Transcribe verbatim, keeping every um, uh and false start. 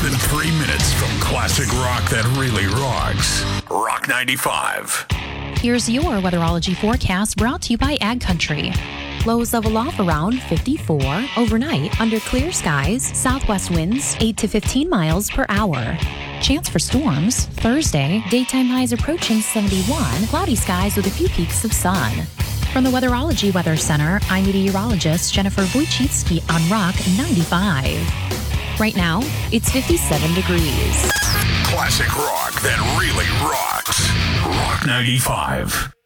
than three minutes from classic rock that really rocks. Rock ninety-five. Here's your weatherology forecast brought to you by Ag Country. Lows level off around fifty-four. Overnight, under clear skies, southwest winds eight to fifteen miles per hour. Chance for storms. Thursday, daytime highs approaching seventy-one. Cloudy skies with a few peaks of sun. From the Weatherology Weather Center, I'm meteorologist Jennifer Wojcicki on Rock ninety-five. Right now, it's fifty-seven degrees. Classic rock that really rocks. Rock ninety-five.